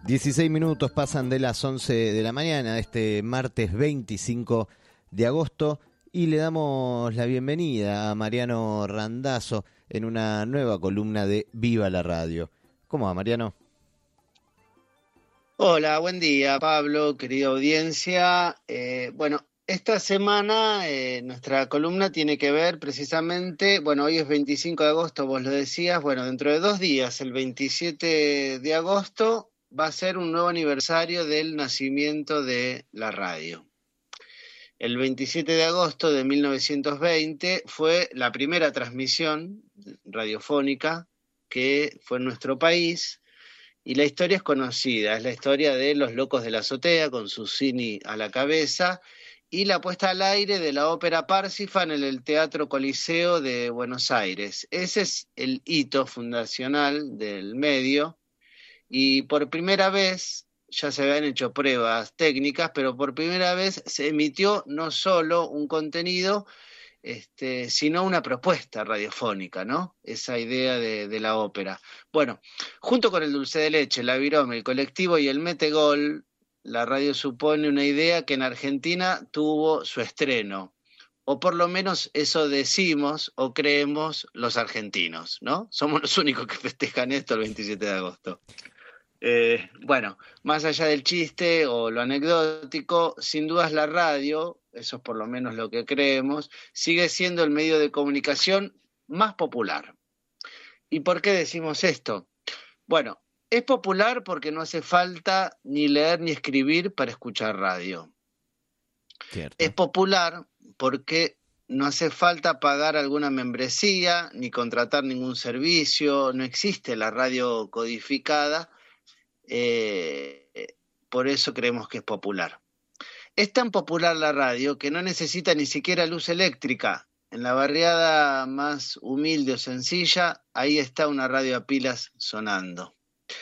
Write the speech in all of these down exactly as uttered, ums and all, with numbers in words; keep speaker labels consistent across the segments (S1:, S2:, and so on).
S1: dieciséis minutos pasan de las once de la mañana, este martes veinticinco de agosto, y le damos la bienvenida a Mariano Randazzo en una nueva columna de Viva la Radio. ¿Cómo va, Mariano?
S2: Hola, buen día, Pablo, querida audiencia. Eh, bueno, esta semana eh, nuestra columna tiene que ver precisamente, bueno, hoy es veinticinco de agosto, vos lo decías, bueno, dentro de dos días, el veintisiete de agosto, va a ser un nuevo aniversario del nacimiento de la radio. El veintisiete de agosto de mil novecientos veinte fue la primera transmisión radiofónica que fue en nuestro país. Y la historia es conocida, es la historia de Los Locos de la Azotea, con Susini a la cabeza, y la puesta al aire de la ópera Parsifal en el Teatro Coliseo de Buenos Aires. Ese es el hito fundacional del medio, y por primera vez, ya se habían hecho pruebas técnicas, pero por primera vez se emitió no solo un contenido, Este, sino una propuesta radiofónica, ¿no? Esa idea de, de la ópera. Bueno, junto con el dulce de leche, la virome, el colectivo y el metegol, la radio supone una idea que en Argentina tuvo su estreno, o por lo menos eso decimos o creemos los argentinos, ¿no? Somos los únicos que festejan esto el veintisiete de agosto. Eh, bueno, más allá del chiste o lo anecdótico, sin dudas la radio, eso es por lo menos lo que creemos, sigue siendo el medio de comunicación más popular. ¿Y por qué decimos esto? Bueno, es popular porque no hace falta ni leer ni escribir para escuchar radio.
S1: Cierto.
S2: Es popular porque no hace falta pagar alguna membresía ni contratar ningún servicio, no existe la radio codificada. Eh, por eso creemos que es popular. Es tan popular la radio que no necesita ni siquiera luz eléctrica. En la barriada más humilde o sencilla, ahí está una radio a pilas sonando.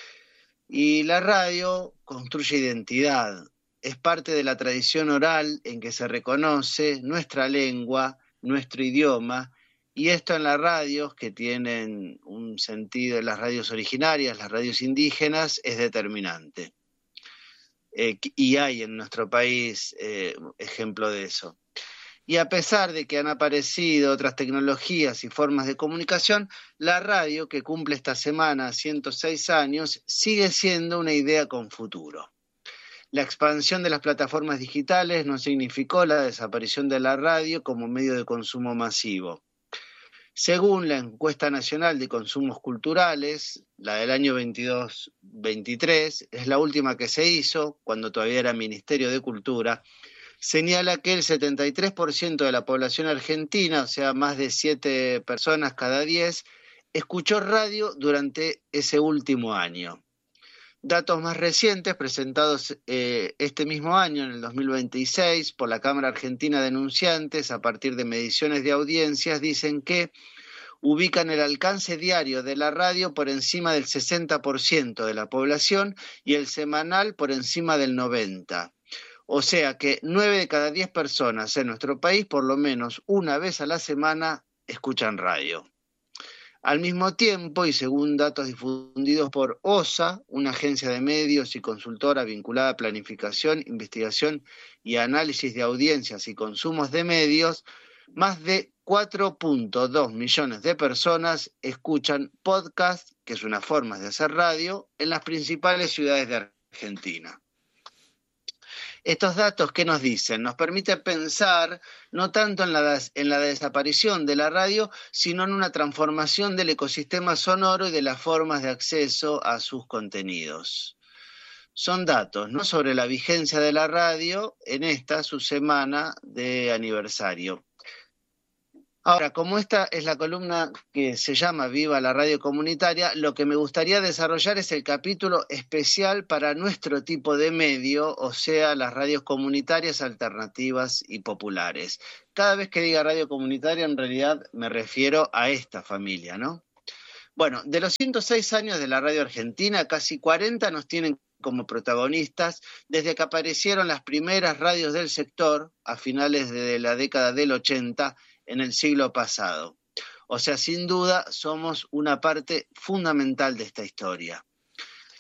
S2: Y la radio construye identidad. Es parte de la tradición oral en que se reconoce nuestra lengua, nuestro idioma. Y esto en las radios, que tienen un sentido, en las radios originarias, las radios indígenas, es determinante. Eh, y hay en nuestro país eh, ejemplo de eso. Y a pesar de que han aparecido otras tecnologías y formas de comunicación, la radio, que cumple esta semana ciento seis años, sigue siendo una idea con futuro. La expansión de las plataformas digitales no significó la desaparición de la radio como medio de consumo masivo. Según la encuesta nacional de consumos culturales, la del año veintidós veintitrés, es la última que se hizo, cuando todavía era Ministerio de Cultura, señala que el setenta y tres por ciento de la población argentina, o sea, más de siete personas cada diez, escuchó radio durante ese último año. Datos más recientes presentados eh, este mismo año, en el dos mil veintiséis, por la Cámara Argentina de Enunciantes, a partir de mediciones de audiencias, dicen que ubican el alcance diario de la radio por encima del sesenta por ciento de la población y el semanal por encima del noventa por ciento. O sea que nueve de cada diez personas en nuestro país, por lo menos una vez a la semana, escuchan radio. Al mismo tiempo, y según datos difundidos por O S A, una agencia de medios y consultora vinculada a planificación, investigación y análisis de audiencias y consumos de medios, más de cuatro punto dos millones de personas escuchan podcast, que es una forma de hacer radio, en las principales ciudades de Argentina. Estos datos, ¿qué nos dicen? Nos permiten pensar no tanto en la, en la desaparición de la radio, sino en una transformación del ecosistema sonoro y de las formas de acceso a sus contenidos. Son datos, ¿no?, sobre la vigencia de la radio en esta, su semana de aniversario. Ahora, como esta es la columna que se llama Viva la Radio Comunitaria, lo que me gustaría desarrollar es el capítulo especial para nuestro tipo de medio, o sea, las radios comunitarias, alternativas y populares. Cada vez que diga radio comunitaria, en realidad me refiero a esta familia, ¿no? Bueno, de los ciento seis años de la radio argentina, casi cuarenta nos tienen como protagonistas desde que aparecieron las primeras radios del sector a finales de la década del ochenta, en el siglo pasado. O sea, sin duda, somos una parte fundamental de esta historia.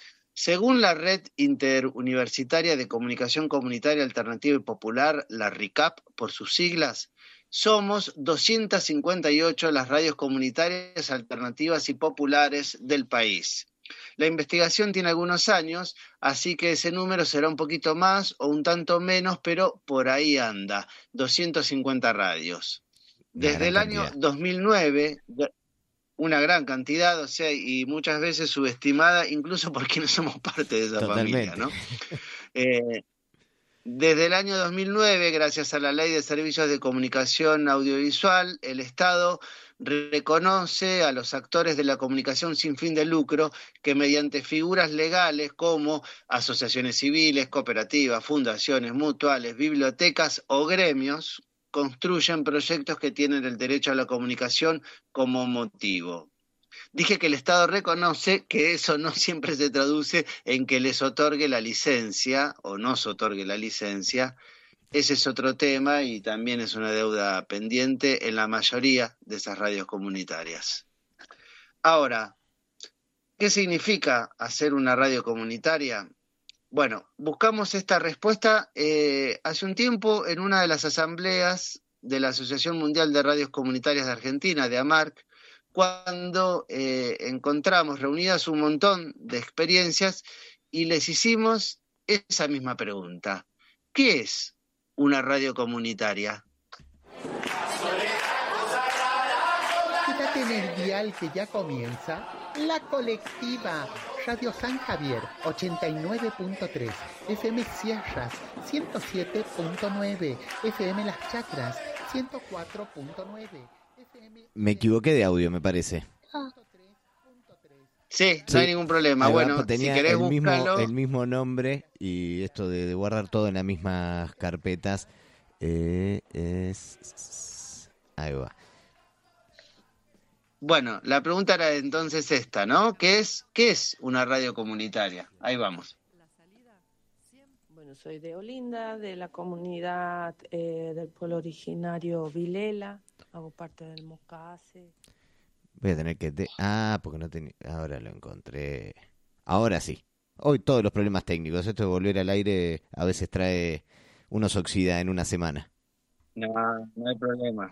S2: Según la Red Interuniversitaria de Comunicación Comunitaria Alternativa y Popular, la RICAP por sus siglas, somos doscientas cincuenta y ocho las radios comunitarias alternativas y populares del país. La investigación tiene algunos años, así que ese número será un poquito más o un tanto menos, pero por ahí anda, doscientas cincuenta radios. Desde el año dos mil nueve, una gran cantidad, o sea, y muchas veces subestimada, incluso porque no somos parte de esa Totalmente. familia, ¿no? Eh, Desde el año dos mil nueve, gracias a la Ley de Servicios de Comunicación Audiovisual, el Estado reconoce a los actores de la comunicación sin fin de lucro que mediante figuras legales como asociaciones civiles, cooperativas, fundaciones, mutuales, bibliotecas o gremios, construyen proyectos que tienen el derecho a la comunicación como motivo. Dije que el Estado reconoce que eso no siempre se traduce en que les otorgue la licencia o nos otorgue la licencia. Ese es otro tema y también es una deuda pendiente en la mayoría de esas radios comunitarias. Ahora, ¿qué significa hacer una radio comunitaria? Bueno, buscamos esta respuesta eh, hace un tiempo en una de las asambleas de la Asociación Mundial de Radios Comunitarias de Argentina, de AMARC, cuando eh, encontramos reunidas un montón de experiencias y les hicimos esa misma pregunta. ¿Qué es una radio comunitaria?
S3: Quédate en el dial que ya comienza La Colectiva, Radio San Javier ochenta y nueve punto tres, F M Sierras ciento siete punto nueve, F M Las Chacras ciento cuatro punto nueve.
S1: Me equivoqué de audio, me parece.
S2: Ah. Sí, no sí. hay ningún problema. Ahí bueno,
S1: tenía
S2: si querés
S1: el mismo,
S2: buscarlo...
S1: el mismo nombre y esto de, de guardar todo en las mismas carpetas eh, es... Ahí va.
S2: Bueno, la pregunta era entonces esta, ¿no? ¿Qué es, qué es una radio comunitaria? Ahí vamos.
S4: Bueno, soy de Olinda, de la comunidad eh, del pueblo originario Vilela. Hago parte del Mocase.
S1: Voy a tener que... Te... Ah, porque no tenía... Ahora lo encontré. Ahora sí. Hoy todos los problemas técnicos. Esto de volver al aire a veces trae... Uno se oxida en una semana.
S2: No, no hay problema.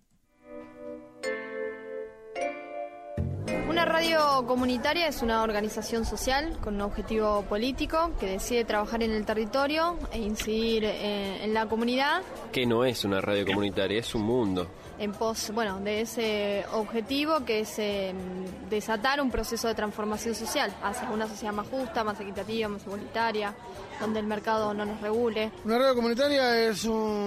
S5: Una radio comunitaria es una organización social con un objetivo político que decide trabajar en el territorio e incidir en, en la comunidad.
S6: Que no es una radio comunitaria, es un mundo.
S5: En pos, bueno, de ese objetivo que es eh, desatar un proceso de transformación social hacia una sociedad más justa, más equitativa, más igualitaria, donde el mercado no nos regule.
S7: Una radio comunitaria es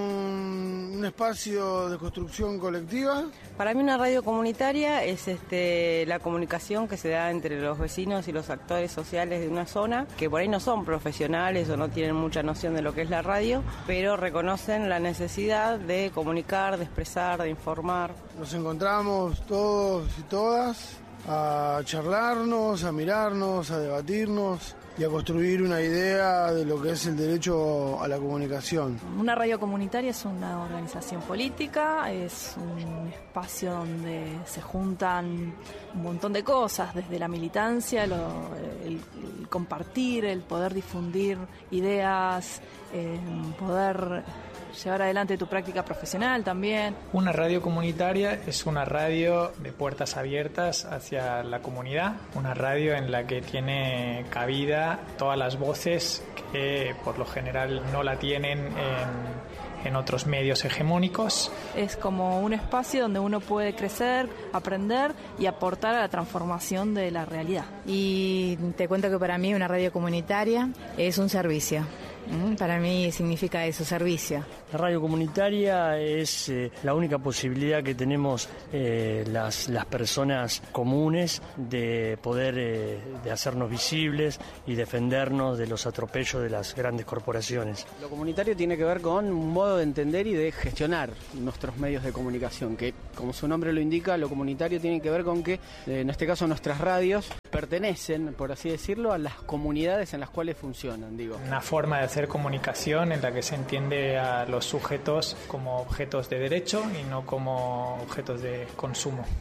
S7: un, un espacio de construcción colectiva.
S4: Para mí una radio comunitaria es este, la comunicación que se da entre los vecinos y los actores sociales de una zona, que por ahí no son profesionales o no tienen mucha noción de lo que es la radio, pero reconocen la necesidad de comunicar, de expresar, de informar.
S7: Nos encontramos todos y todas a charlarnos, a mirarnos, a debatirnos y a construir una idea de lo que es el derecho a la comunicación.
S8: Una radio comunitaria es una organización política, es un espacio donde se juntan un montón de cosas, desde la militancia, lo, el, el compartir, el poder difundir ideas, el poder llevar adelante tu práctica profesional también.
S9: Una radio comunitaria es una radio de puertas abiertas hacia la comunidad, una radio en la que tiene cabida todas las voces que por lo general no la tienen en, en otros medios hegemónicos.
S8: Es como un espacio donde uno puede crecer, aprender y aportar a la transformación de la realidad.
S10: Y te cuento que para mí una radio comunitaria es un servicio. Para mí significa eso, servicio.
S11: La radio comunitaria es eh, la única posibilidad que tenemos eh, las, las personas comunes de poder eh, de hacernos visibles y defendernos de los atropellos de las grandes corporaciones.
S12: Lo comunitario tiene que ver con un modo de entender y de gestionar nuestros medios de comunicación, que como su nombre lo indica, lo comunitario tiene que ver con que, en este caso nuestras radios, pertenecen, por así decirlo, a las comunidades en las cuales funcionan, digo.
S9: Una forma de hacer comunicación en la que se entiende a los sujetos como objetos de derecho y no como objetos de consumo.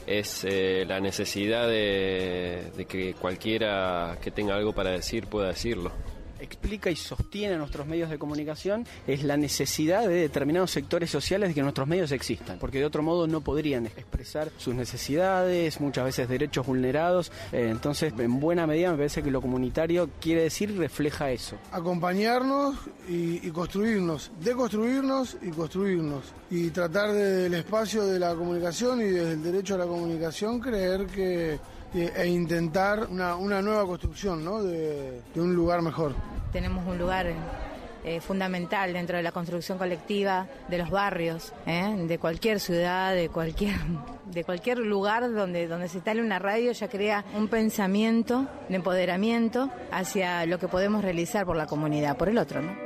S6: es eh, la necesidad de, de que cualquiera que tenga algo para decir pueda decirlo.
S12: Explica y sostiene a nuestros medios de comunicación es la necesidad de determinados sectores sociales de que nuestros medios existan, porque de otro modo no podrían expresar sus necesidades, muchas veces derechos vulnerados. Eh, entonces, en buena medida me parece que lo comunitario quiere decir y refleja eso.
S7: Acompañarnos y, y construirnos, deconstruirnos y construirnos, y tratar desde el espacio de la comunicación y desde el derecho a la comunicación creer que e intentar una, una nueva construcción, ¿no? de, de un lugar mejor.
S10: Tenemos un lugar eh, fundamental dentro de la construcción colectiva de los barrios, ¿eh? de cualquier ciudad, de cualquier de cualquier lugar donde, donde se instale una radio, ya crea un pensamiento de empoderamiento hacia lo que podemos realizar por la comunidad, por el otro, ¿no?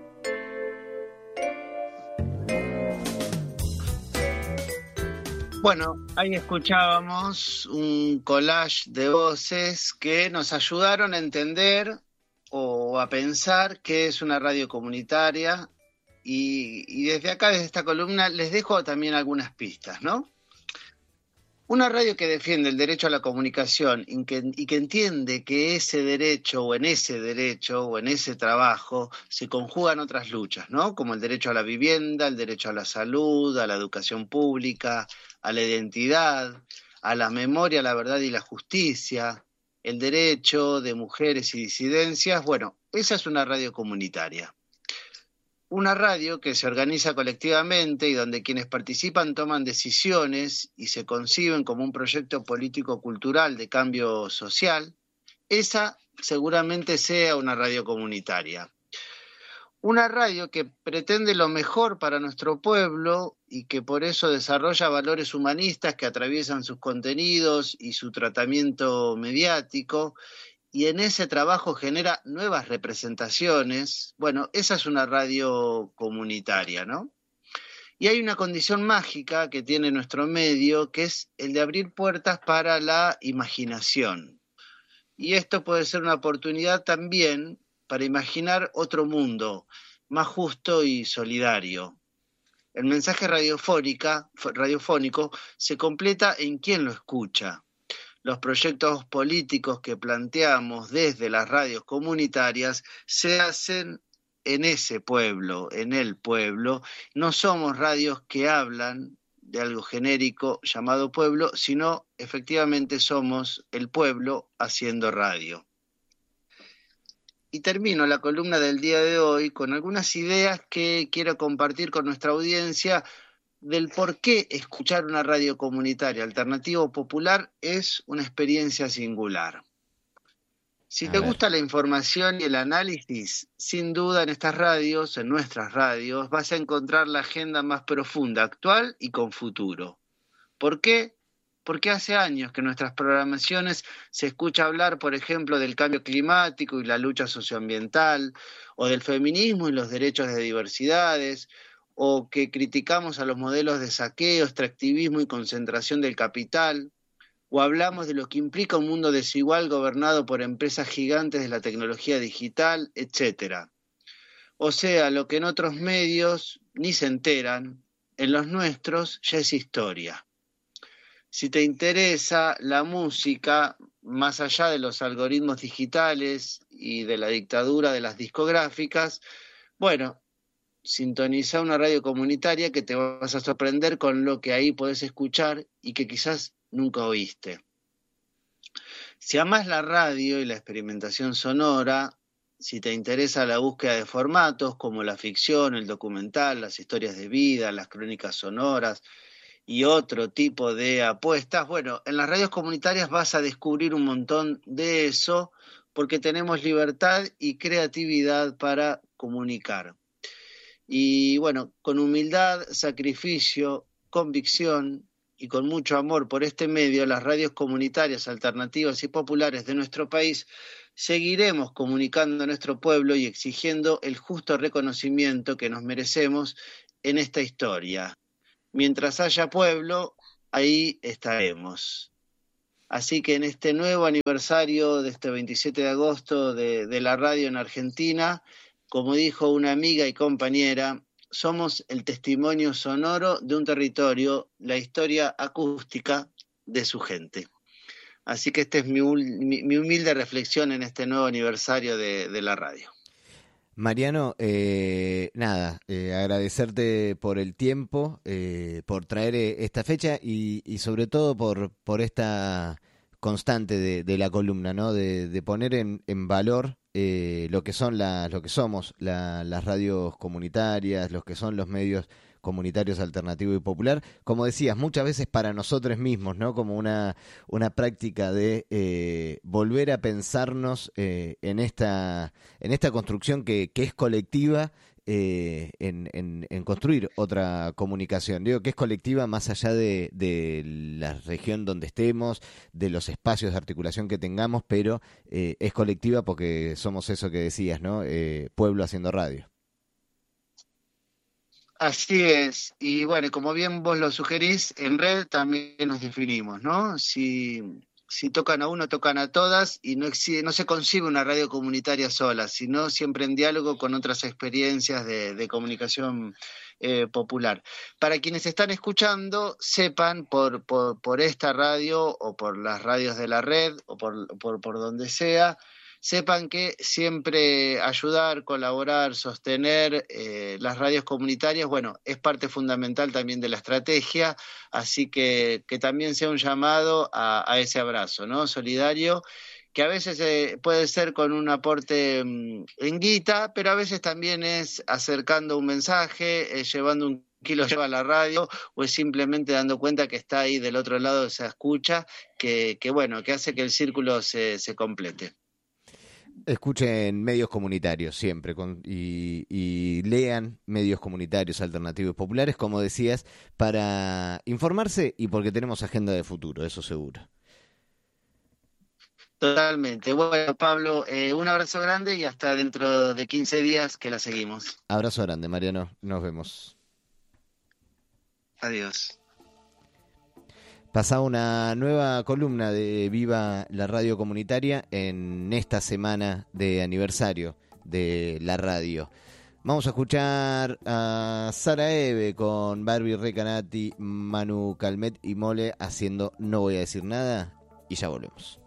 S2: Bueno, ahí escuchábamos un collage de voces que nos ayudaron a entender o a pensar qué es una radio comunitaria y, y desde acá, desde esta columna, les dejo también algunas pistas, ¿no? Una radio que defiende el derecho a la comunicación y que, y que entiende que ese derecho o en ese derecho o en ese trabajo se conjugan otras luchas, ¿no? Como el derecho a la vivienda, el derecho a la salud, a la educación pública, a la identidad, a la memoria, la verdad y la justicia, el derecho de mujeres y disidencias. Bueno, esa es una radio comunitaria. Una radio que se organiza colectivamente y donde quienes participan toman decisiones y se conciben como un proyecto político-cultural de cambio social, esa seguramente sea una radio comunitaria. Una radio que pretende lo mejor para nuestro pueblo y que por eso desarrolla valores humanistas que atraviesan sus contenidos y su tratamiento mediático, y en ese trabajo genera nuevas representaciones. Bueno, esa es una radio comunitaria, ¿no? Y hay una condición mágica que tiene nuestro medio, que es el de abrir puertas para la imaginación. Y esto puede ser una oportunidad también para imaginar otro mundo más justo y solidario. El mensaje radiofónica, radiofónico se completa en quien lo escucha. Los proyectos políticos que planteamos desde las radios comunitarias se hacen en ese pueblo, en el pueblo. No somos radios que hablan de algo genérico llamado pueblo, sino efectivamente somos el pueblo haciendo radio. Y termino la columna del día de hoy con algunas ideas que quiero compartir con nuestra audiencia del por qué escuchar una radio comunitaria alternativo popular es una experiencia singular. Si
S1: A
S2: te
S1: ver.
S2: gusta la información y el análisis, sin duda en estas radios, en nuestras radios, vas a encontrar la agenda más profunda, actual y con futuro. ¿Por qué? Porque hace años que en nuestras programaciones se escucha hablar, por ejemplo, del cambio climático y la lucha socioambiental, o del feminismo y los derechos de diversidades, o que criticamos a los modelos de saqueo, extractivismo y concentración del capital, o hablamos de lo que implica un mundo desigual gobernado por empresas gigantes de la tecnología digital, etcétera. O sea, lo que en otros medios ni se enteran, en los nuestros ya es historia. Si te interesa la música, más allá de los algoritmos digitales y de la dictadura de las discográficas, bueno, sintoniza una radio comunitaria que te vas a sorprender con lo que ahí podés escuchar y que quizás nunca oíste. Si amás la radio y la experimentación sonora, si te interesa la búsqueda de formatos como la ficción, el documental, las historias de vida, las crónicas sonoras y otro tipo de apuestas, bueno, en las radios comunitarias vas a descubrir un montón de eso porque tenemos libertad y creatividad para comunicar. Y bueno, con humildad, sacrificio, convicción y con mucho amor por este medio, las radios comunitarias, alternativas y populares de nuestro país seguiremos comunicando a nuestro pueblo y exigiendo el justo reconocimiento que nos merecemos en esta historia. Mientras haya pueblo, ahí estaremos. Así que en este nuevo aniversario de este veintisiete de agosto de, de la radio en Argentina, como dijo una amiga y compañera, somos el testimonio sonoro de un territorio, la historia acústica de su gente. Así que esta es mi, mi, mi humilde reflexión en este nuevo aniversario de, de la radio.
S1: Mariano, eh, nada, eh, agradecerte por el tiempo, eh, por traer esta fecha y, y sobre todo por, por esta constante de, de la columna, ¿no? De, de poner en, en valor eh, lo que son las, lo que somos la, las radios comunitarias, los que son los medios comunitarios alternativo y popular, como decías, muchas veces para nosotros mismos, ¿no? Como una, una práctica de eh, volver a pensarnos eh, en esta en esta construcción que, que es colectiva, eh, en, en, en construir otra comunicación. Digo que es colectiva más allá de, de la región donde estemos, de los espacios de articulación que tengamos, pero eh, es colectiva porque somos eso que decías, ¿no? Eh, pueblo haciendo radio.
S2: Así es, y bueno, como bien vos lo sugerís, en red también nos definimos, ¿no? Si, si tocan a uno, tocan a todas, y no, existe, no se concibe una radio comunitaria sola, sino siempre en diálogo con otras experiencias de, de comunicación eh, popular. Para quienes están escuchando, sepan por, por, por esta radio, o por las radios de la red, o por, por, por donde sea, sepan que siempre ayudar, colaborar, sostener eh, las radios comunitarias, bueno, es parte fundamental también de la estrategia, así que que también sea un llamado a, a ese abrazo, ¿no? Solidario, que a veces eh, puede ser con un aporte mmm, en guita, pero a veces también es acercando un mensaje, eh, llevando un kilo lleva a la radio, o es simplemente dando cuenta que está ahí del otro lado de esa escucha, que, que bueno, que hace que el círculo se, se complete.
S1: Escuchen medios comunitarios siempre con, y, y lean medios comunitarios alternativos populares, como decías, para informarse y porque tenemos agenda de futuro, eso seguro.
S2: Totalmente. Bueno, Pablo, eh, un abrazo grande y hasta dentro de quince días que la seguimos.
S1: Abrazo grande, Mariano. Nos vemos.
S2: Adiós.
S1: Pasaba una nueva columna de Viva la Radio Comunitaria en esta semana de aniversario de la radio. Vamos a escuchar a Sara Eve con Barbie Recanati, Manu Calmet y Mole haciendo No Voy a Decir Nada y ya volvemos.